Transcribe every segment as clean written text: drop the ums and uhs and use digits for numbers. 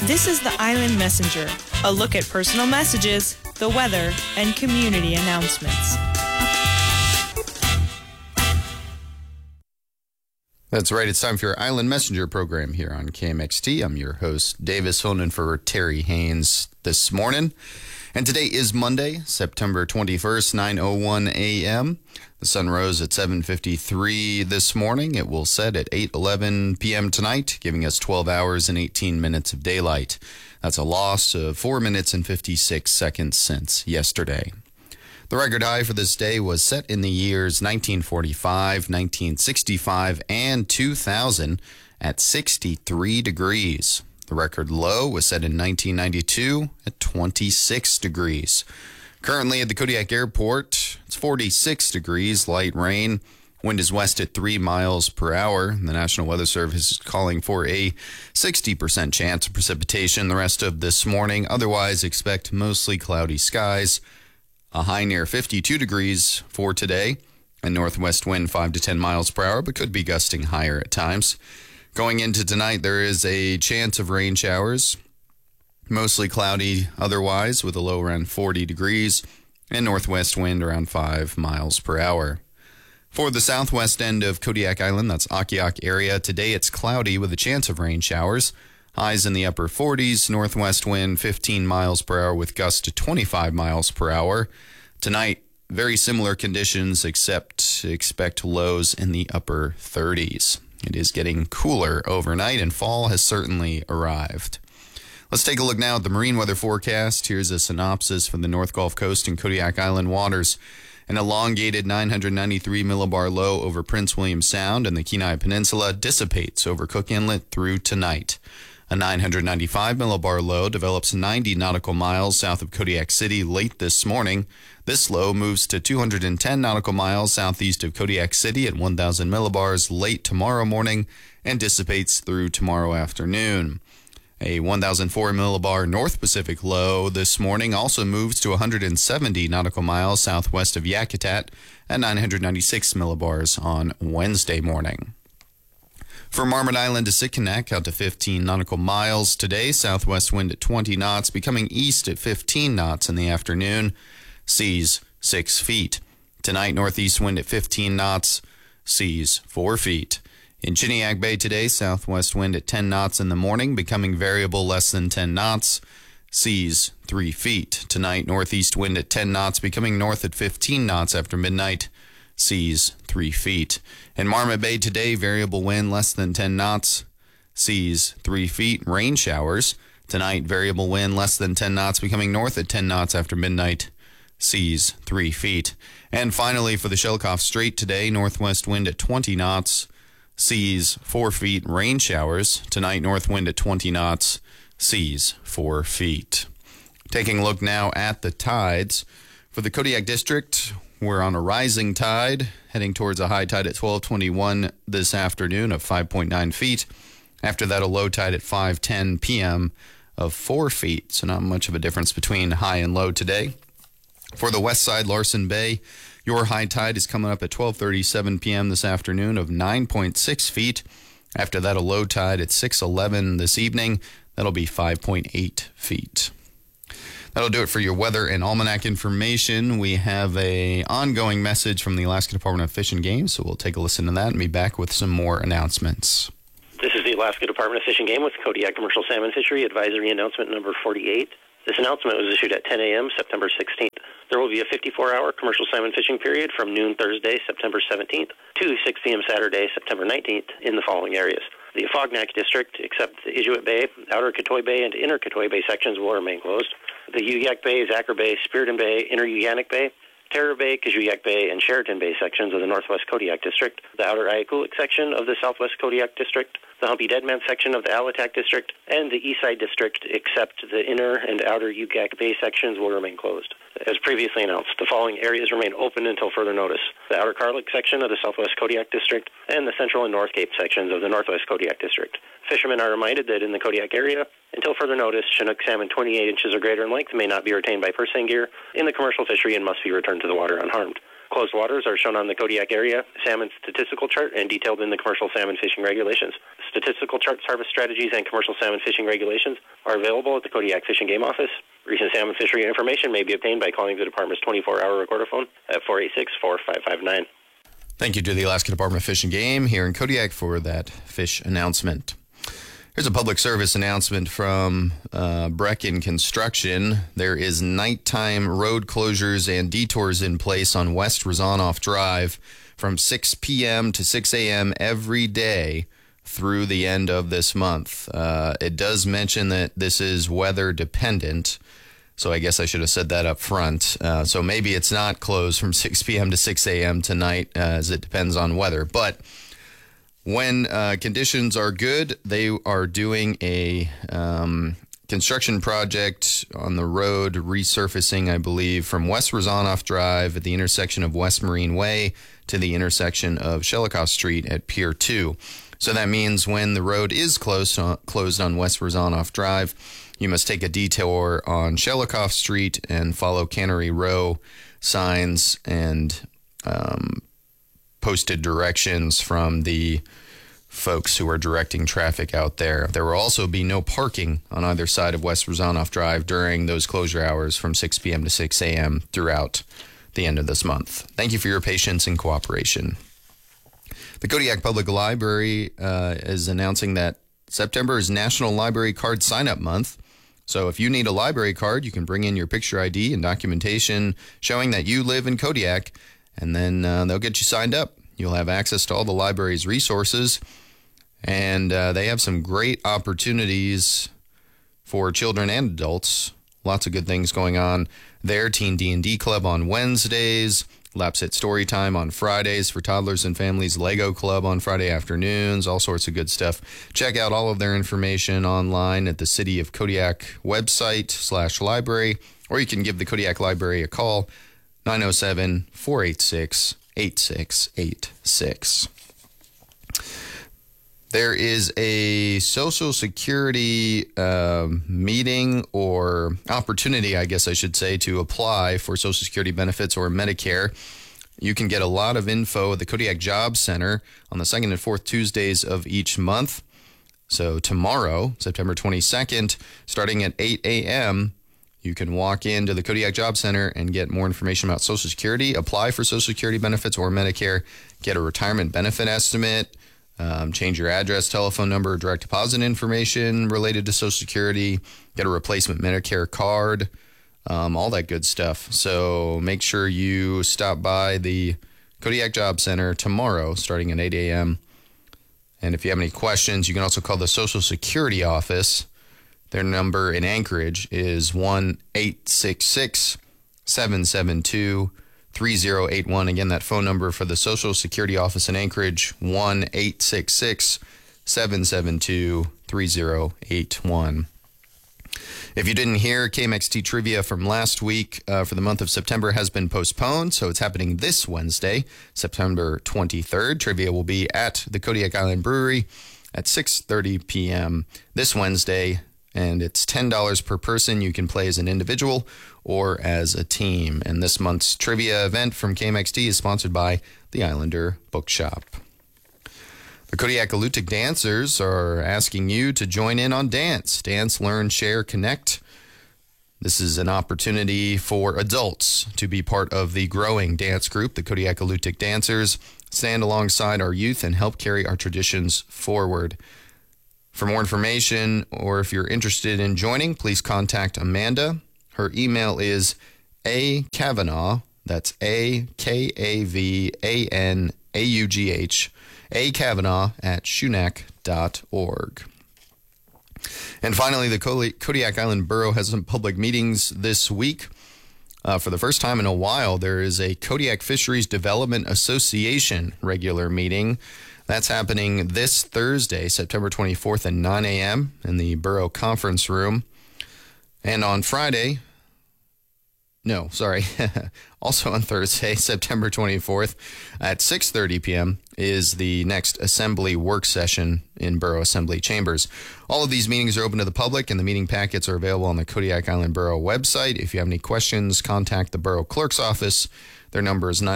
This is the Island Messenger, a look at personal messages, the weather, and community announcements. That's right. It's time for your Island Messenger program here on KMXT. I'm your host, Davis, filling in for Terry Haynes this morning. And today is Monday, September 21st, 9:01 a.m. The sun rose at 7:53 this morning. It will set at 8:11 p.m. tonight, giving us 12 hours and 18 minutes of daylight. That's a loss of 4 minutes and 56 seconds since yesterday. The record high for this day was set in the years 1945, 1965, and 2000 at 63 degrees. The record low was set in 1992 at 26 degrees. Currently at the Kodiak Airport, it's 46 degrees, light rain. Wind is west at 3 miles per hour. The National Weather Service is calling for a 60% chance of precipitation the rest of this morning. Otherwise, expect mostly cloudy skies. A high near 52 degrees for today. A northwest wind 5 to 10 miles per hour, but could be gusting higher at times. Going into tonight, there is a chance of rain showers. Mostly cloudy otherwise, with a low around 40 degrees. And northwest wind around 5 miles per hour. For the southwest end of Kodiak Island, that's Akiak area, today it's cloudy with a chance of rain showers. Highs in the upper 40s, northwest wind 15 miles per hour with gusts to 25 miles per hour. Tonight, very similar conditions, except expect lows in the upper 30s. It is getting cooler overnight, and fall has certainly arrived. Let's take a look now at the marine weather forecast. Here's a synopsis for the North Gulf Coast and Kodiak Island waters. An elongated 993 millibar low over Prince William Sound and the Kenai Peninsula dissipates over Cook Inlet through tonight. A 995 millibar low develops 90 nautical miles south of Kodiak City late this morning. This low moves to 210 nautical miles southeast of Kodiak City at 1,000 millibars late tomorrow morning and dissipates through tomorrow afternoon. A 1,004 millibar North Pacific low this morning also moves to 170 nautical miles southwest of Yakutat at 996 millibars on Wednesday morning. From Marmot Island to Sitkinak, out to 15 nautical miles today. Southwest wind at 20 knots, becoming east at 15 knots in the afternoon. Seas 6 feet. Tonight, northeast wind at 15 knots. Seas 4 feet. In Chiniak Bay today, southwest wind at 10 knots in the morning, becoming variable less than 10 knots. Seas 3 feet. Tonight, northeast wind at 10 knots, becoming north at 15 knots after midnight. Seas 3 feet. In Marmot Bay today, variable wind less than 10 knots. Seas 3 feet. Rain showers. Tonight, variable wind less than 10 knots, becoming north at 10 knots after midnight. Seas 3 feet. And finally, for the Shelikof Strait today, northwest wind at 20 knots. Seas 4 feet. Rain showers. Tonight, north wind at 20 knots. Seas 4 feet. Taking a look now at the tides. For the Kodiak District, we're on a rising tide, heading towards a high tide at 12:21 this afternoon of 5.9 feet. After that, a low tide at 5:10 p.m. of 4 feet, so not much of a difference between high and low today. For the west side, Larsen Bay, your high tide is coming up at 12:37 p.m. this afternoon of 9.6 feet. After that, a low tide at 6:11 this evening. That'll be 5.8 feet. That'll do it for your weather and almanac information. We have an ongoing message from the Alaska Department of Fish and Game, so we'll take a listen to that and be back with some more announcements. This is the Alaska Department of Fish and Game with Kodiak Commercial Salmon Fishery Advisory Announcement number 48. This announcement was issued at 10 a.m. September 16th. There will be a 54-hour commercial salmon fishing period from noon Thursday, September 17th to 6 p.m. Saturday, September 19th in the following areas. The Afognak District, except the Inuit Bay, Outer Katoy Bay, and Inner Katoy Bay sections will remain closed. The Uyak Bay, Zacher Bay, Spiriton Bay, Inner Uyanik Bay, Terror Bay, Kajuyak Bay, and Sheraton Bay sections of the Northwest Kodiak District, the Outer Ayakulik section of the Southwest Kodiak District, the Humpy Deadman section of the Alatak District, and the Eastside District, except the Inner and Outer Uyak Bay sections will remain closed. As previously announced, the following areas remain open until further notice: the Outer Karlik section of the Southwest Kodiak District and the Central and North Cape sections of the Northwest Kodiak District. Fishermen are reminded that in the Kodiak area, until further notice, Chinook salmon 28 inches or greater in length may not be retained by purse seine gear in the commercial fishery and must be returned to the water unharmed. Closed waters are shown on the Kodiak area salmon statistical chart and detailed in the commercial salmon fishing regulations. Statistical charts, harvest strategies, and commercial salmon fishing regulations are available at the Kodiak Fish and Game Office. Recent salmon fishery information may be obtained by calling the department's 24-hour recorder phone at 486-4559. Thank you to the Alaska Department of Fish and Game here in Kodiak for that fish announcement. Here's a public service announcement from Brecken Construction. There is nighttime road closures and detours in place on West Rezanoff Drive from 6 p.m. to 6 a.m. every day through the end of this month. It does mention that this is weather dependent, so I guess I should have said that up front. So maybe it's not closed from 6 p.m. to 6 a.m. tonight, as it depends on weather. But when conditions are good, they are doing a construction project on the road resurfacing, I believe, from West Rezanoff Drive at the intersection of West Marine Way to the intersection of Shelikoff Street at Pier 2. So that means when the road is closed on West Rezanoff Drive, you must take a detour on Shelikoff Street and follow Cannery Row signs and posted directions from the folks who are directing traffic out there. There will also be no parking on either side of West Rezanoff Drive during those closure hours from 6 p.m. to 6 a.m. throughout the end of this month. Thank you for your patience and cooperation. The Kodiak Public Library is announcing that September is National Library Card Sign-Up Month. So if you need a library card, you can bring in your picture ID and documentation showing that you live in Kodiak, and then they'll get you signed up. You'll have access to all the library's resources, and they have some great opportunities for children and adults. Lots of good things going on there. Teen D&D Club on Wednesdays, Lapsit Storytime on Fridays for toddlers and families, Lego Club on Friday afternoons, all sorts of good stuff. Check out all of their information online at the City of Kodiak website /library, or you can give the Kodiak Library a call, 907-486-8686. There is a Social Security meeting or opportunity, I guess I should say, to apply for Social Security benefits or Medicare. You can get a lot of info at the Kodiak Job Center on the second and fourth Tuesdays of each month. So tomorrow, September 22nd, starting at 8 a.m., you can walk into the Kodiak Job Center and get more information about Social Security, apply for Social Security benefits or Medicare, get a retirement benefit estimate, change your address, telephone number, direct deposit information related to Social Security, get a replacement Medicare card, all that good stuff. So make sure you stop by the Kodiak Job Center tomorrow starting at 8 a.m. And if you have any questions, you can also call the Social Security office. Their number in Anchorage is 1-866-772-3081. Again, that phone number for the Social Security office in Anchorage, 1-866-772-3081. If you didn't hear, KMXT Trivia from last week for the month of September has been postponed, so it's happening this Wednesday, September 23rd. Trivia will be at the Kodiak Island Brewery at 6:30 p.m. this Wednesday, and it's $10 per person. You can play as an individual or as a team. And this month's trivia event from KMXT is sponsored by the Islander Bookshop. The Kodiak Alutiiq Dancers are asking you to join in on Dance. Dance, Learn, Share, Connect. This is an opportunity for adults to be part of the growing dance group, the Kodiak Alutiiq Dancers, stand alongside our youth and help carry our traditions forward. For more information, or if you're interested in joining, please contact Amanda. Her email is akavanaugh, that's AKAVANAUGH, akavanaugh@shunak.org. And finally, the Kodiak Island Borough has some public meetings this week. For the first time in a while, there is a Kodiak Fisheries Development Association regular meeting. That's happening this Thursday, September 24th at 9 a.m. in the Borough Conference Room. And on Friday, No, sorry. Also on Thursday, September 24th at 6:30 p.m. is the next Assembly work session in Borough Assembly Chambers. All of these meetings are open to the public, and the meeting packets are available on the Kodiak Island Borough website. If you have any questions, contact the Borough Clerk's office. Their number is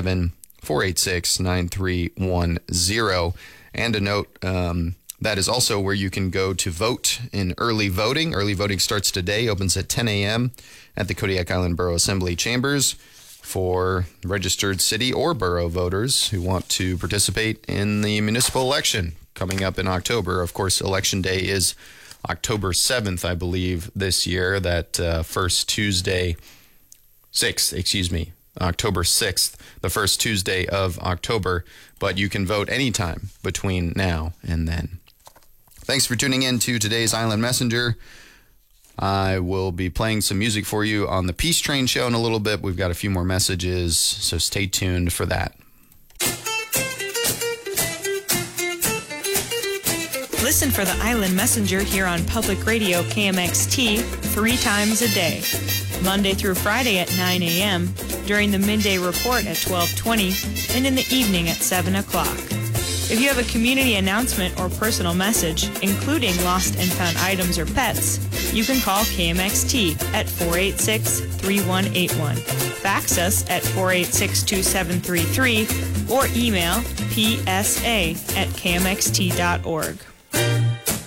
907-486-9310. And a note, that is also where you can go to vote in early voting. Early voting starts today, opens at 10 a.m. at the Kodiak Island Borough Assembly Chambers for registered city or borough voters who want to participate in the municipal election coming up in October. Of course, Election Day is October 7th, I believe, this year. That first Tuesday, October 6th, the first Tuesday of October. But you can vote anytime between now and then. Thanks for tuning in to today's Island Messenger. I will be playing some music for you on the Peace Train show in a little bit. We've got a few more messages, so stay tuned for that. Listen for the Island Messenger here on Public Radio KMXT 3 times a day, Monday through Friday at 9 a.m., during the midday report at 12:20, and in the evening at 7 o'clock. If you have a community announcement or personal message, including lost and found items or pets, you can call KMXT at 486-3181, fax us at 486-2733, or email psa@kmxt.org.